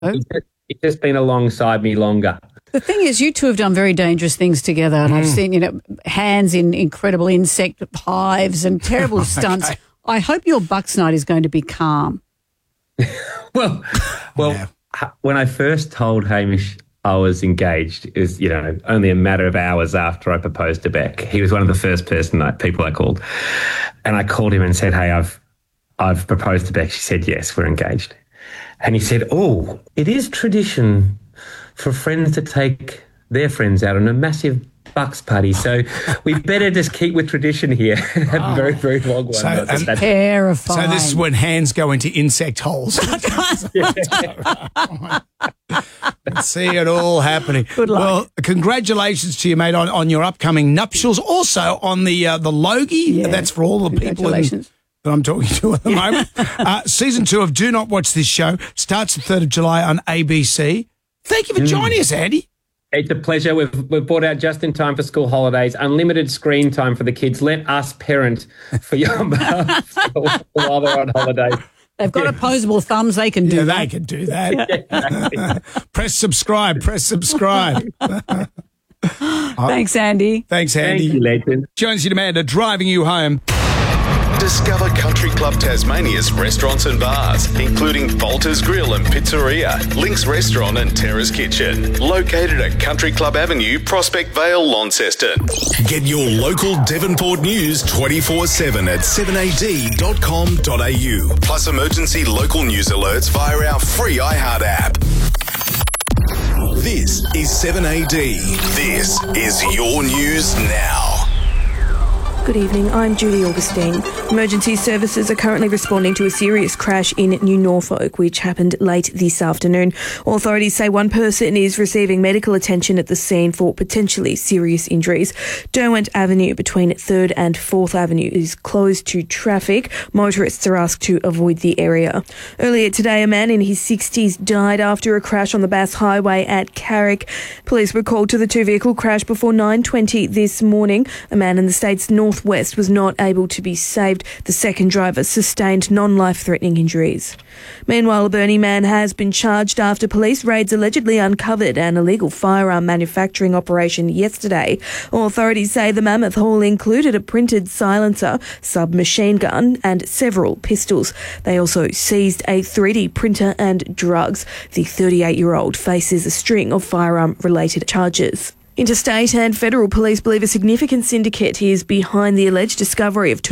He's just been alongside me longer. The thing is, you two have done very dangerous things together, and I've seen, hands in incredible insect hives and terrible stunts. Okay. I hope your Bucks night is going to be calm. Well, when I first told Hamish I was engaged, it was, only a matter of hours after I proposed to Beck. He was one of the first people I called. And I called him and said, hey, I've proposed to Beck. She said, yes, we're engaged. And he said, oh, it is tradition for friends to take their friends out on a massive Bucks party, so we better just keep with tradition here. A very, very long one. So, terrifying. So this is when hands go into insect holes. See it all happening. Good luck. Well, congratulations to you, mate, on your upcoming nuptials. Also on the Logie. Yeah. That's for all the people that I'm talking to at the moment. Season 2 of Do Not Watch This Show starts the 3rd of July on ABC. Thank you for joining us, Andy. It's a pleasure. We've brought out just in time for school holidays, unlimited screen time for the kids. Let us parent for your mums while they're on holiday. They've got opposable thumbs. They can do that. They can do that. Press subscribe. Thanks, Andy. Thanks, Andy. Thank you, legend. Jonesy and Amanda driving you home. Discover Country Club Tasmania's restaurants and bars, including Bolter's Grill and Pizzeria, Link's Restaurant and Terrace Kitchen, located at Country Club Avenue, Prospect Vale, Launceston. Get your local Devonport news 24/7 at 7ad.com.au, plus emergency local news alerts via our free iHeart app. This is 7AD. This is your news now. Good evening, I'm Judy Augustine. Emergency services are currently responding to a serious crash in New Norfolk, which happened late this afternoon. Authorities say one person is receiving medical attention at the scene for potentially serious injuries. Derwent Avenue between 3rd and 4th Avenue is closed to traffic. Motorists are asked to avoid the area. Earlier today, a man in his 60s died after a crash on the Bass Highway at Carrick. Police were called to the two-vehicle crash before 9:20 this morning. A man in the state's northwest was not able to be saved. The second driver sustained non-life-threatening injuries. Meanwhile, a Burnie man has been charged after police raids allegedly uncovered an illegal firearm manufacturing operation yesterday. Authorities say the mammoth haul included a printed silencer, submachine gun and several pistols. They also seized a 3D printer and drugs. The 38-year-old faces a string of firearm-related charges. Interstate and federal police believe a significant syndicate is behind the alleged discovery of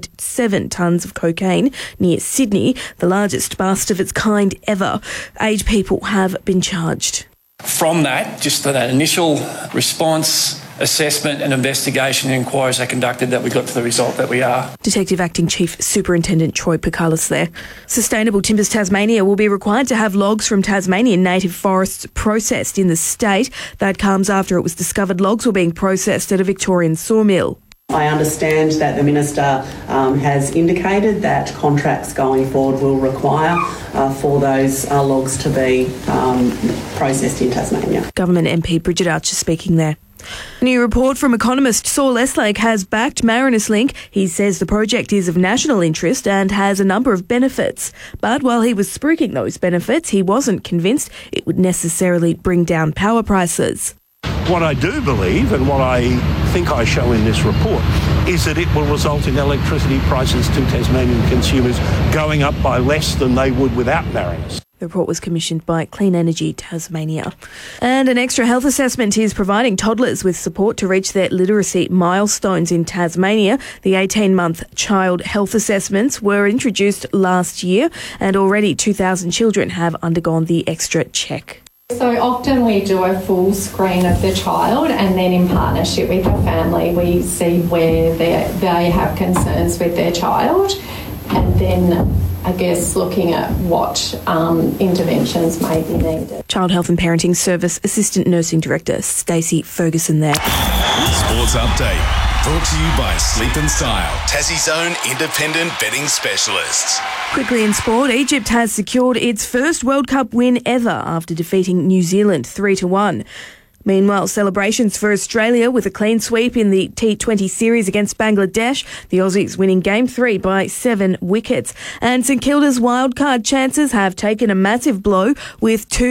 2.7 tonnes of cocaine near Sydney, the largest bust of its kind ever. 8 people have been charged. From that, just that initial response, assessment and investigation and inquiries are conducted that we got to the result that we are. Detective Acting Chief Superintendent Troy Picalis there. Sustainable Timbers Tasmania will be required to have logs from Tasmanian native forests processed in the state. That comes after it was discovered logs were being processed at a Victorian sawmill. I understand that the Minister has indicated that contracts going forward will require for those logs to be processed in Tasmania. Government MP Bridget Archer speaking there. A new report from economist Saul Eslake has backed Marinus Link. He says the project is of national interest and has a number of benefits. But while he was spruiking those benefits, he wasn't convinced it would necessarily bring down power prices. What I do believe, and what I think I show in this report, is that it will result in electricity prices to Tasmanian consumers going up by less than they would without Marinus. The report was commissioned by Clean Energy Tasmania. And an extra health assessment is providing toddlers with support to reach their literacy milestones in Tasmania. The 18-month child health assessments were introduced last year, and already 2,000 children have undergone the extra check. So often we do a full screen of the child, and then in partnership with the family we see where they have concerns with their child, and then I guess looking at what interventions may be needed. Child Health and Parenting Service Assistant Nursing Director Stacey Ferguson there. Sports Update. Brought to you by Sleep and Style, Tassie's own independent betting specialists. Quickly in sport, Egypt has secured its first World Cup win ever after defeating New Zealand 3-1. Meanwhile, celebrations for Australia with a clean sweep in the T20 series against Bangladesh. The Aussies winning Game 3 by 7 wickets. And St Kilda's wildcard chances have taken a massive blow with 2